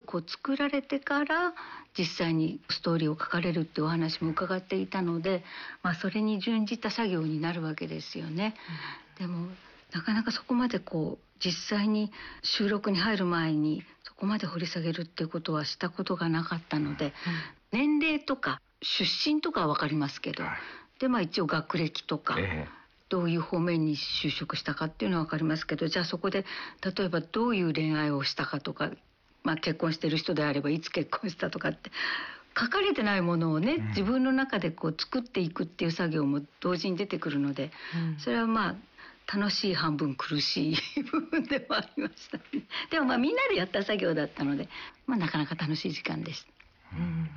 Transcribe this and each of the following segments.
こう作られてから実際にストーリーを書かれるっていうお話も伺っていたので、それに準じた作業になるわけですよね。でもなかなかそこまでこう実際に収録に入る前にそこまで掘り下げるっていうことはしたことがなかったので、年齢とか出身とかは分かりますけど、で一応学歴とか、どういう方面に就職したかっていうのは分かりますけど、じゃあそこで例えばどういう恋愛をしたかとか、結婚してる人であればいつ結婚したとかって書かれてないものをね、自分の中でこう作っていくっていう作業も同時に出てくるので、それは楽しい半分苦しい部分でもありましたね。でもみんなでやった作業だったので、なかなか楽しい時間でした。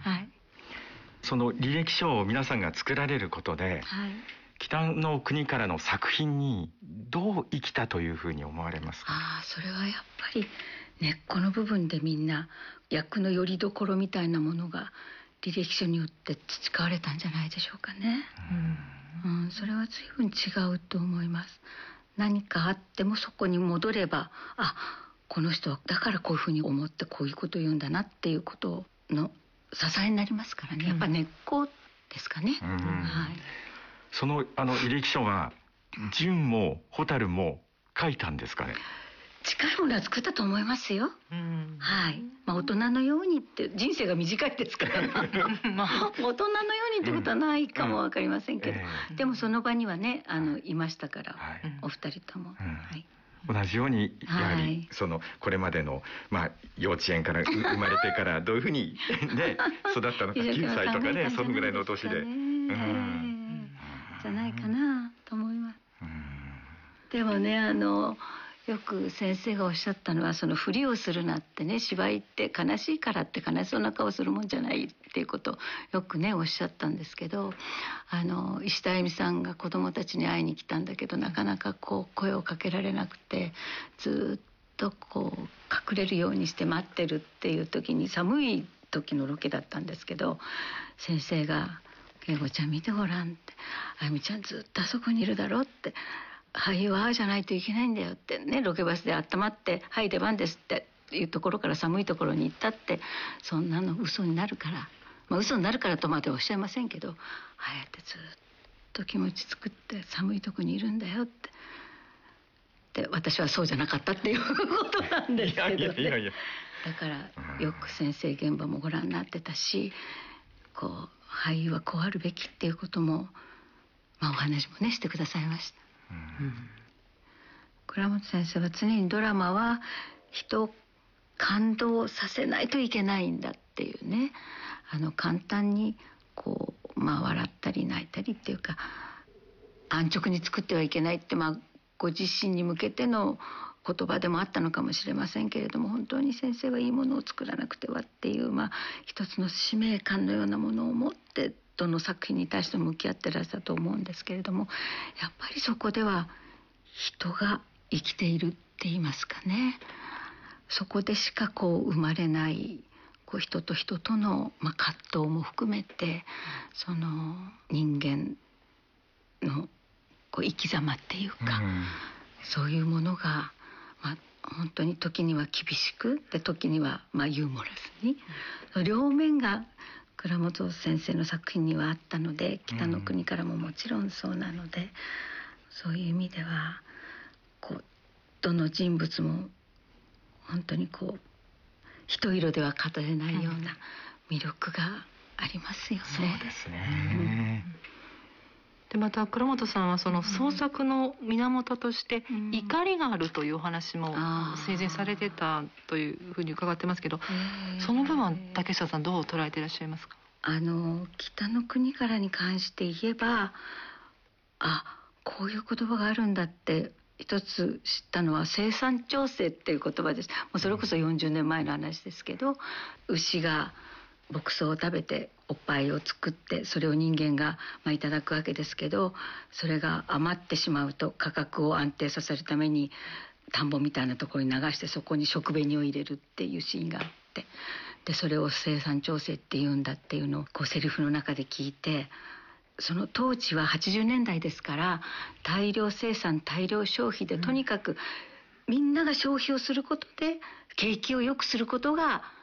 はい。 その履歴書を皆さんが作られることで、北の国からの作品にどう生きたというふうに思われますか？ それはやっぱり根っこの部分でみんな役の拠り所みたいなものが履歴書によって培われたんじゃないでしょうかね。それは随分違うと思います。何かあってもそこに戻れば、この人はだからこういうふうに思ってこういうことを言うんだなっていうことの支えになりますからね。やっぱ根っこですかね。 その履歴書は純も蛍も書いたんですかね？ 近いものは作ったと思いますよ。大人のようにって人生が短いですから大人のようにってことはないかも分かりませんけど、でもその場にはねいましたから、お二人とも。 同じようにやはりこれまでの幼稚園から生まれてからどういうふうにね育ったのか、9歳とかね、そのぐらいの年でじゃないかなと思います。でもねよく先生がおっしゃったのは、そのふりをするなってね、芝居って悲しいからって悲しそうな顔するもんじゃないっていうことをよくねおっしゃったんですけど、石田あゆみさんが子供たちに会いに来たんだけど、なかなかこう声をかけられなくてずっとこう隠れるようにして待ってるっていう時に、寒い時のロケだったんですけど、先生が「恵子ちゃん見てごらん」って「あゆみちゃんずっとあそこにいるだろ」って、俳優はああじゃないといけないんだよってね、ロケバスで温まって「はい出番です」っていうところから寒いところに行ったって、そんなの嘘になるから、嘘になるからとまでおっしゃいませんけど、ああやってずっと気持ち作って寒いとこにいるんだよって、で私はそうじゃなかったっていうことなんですけどね。だからよく先生現場もご覧になってたし、こう俳優はこうあるべきっていうことも、お話もねしてくださいました。倉本先生は常にドラマは人を感動させないといけないんだっていうね、簡単にこう、笑ったり泣いたりっていうか安直に作ってはいけないって、ご自身に向けての言葉でもあったのかもしれませんけれども、本当に先生はいいものを作らなくてはっていう、一つの使命感のようなものを持ってどの作品に対しても向き合ってらっしゃると思うんですけれども、やっぱりそこでは人が生きているって言いますかね、そこでしかこう生まれないこう人と人との、葛藤も含めて、その人間のこう生き様っていうか、そういうものが、本当に時には厳しくで時にはユーモラスに、両面が倉本先生の作品にはあったので、北の国からももちろんそうなので、そういう意味ではこうどの人物も本当にこう一色では語れないような魅力がありますよね。 そうですね。 でまた倉本さんはその創作の源として怒りがあるというお話も生前されてたというふうに伺ってますけど、その部分竹下さんどう捉えていらっしゃいますか？ 北の国からに関して言えば、こういう言葉があるんだって一つ知ったのは生産調整っていう言葉です。もうそれこそ40年前の話ですけど、牛が牧草を食べておっぱいを作ってそれを人間がいただくわけですけど、それが余ってしまうと価格を安定させるために田んぼみたいなところに流して、そこに食紅を入れるっていうシーンがあって、でそれを生産調整っていうんだっていうのをこうセリフの中で聞いて、その当時は80年代ですから大量生産大量消費で、とにかくみんなが消費をすることで景気を良くすることが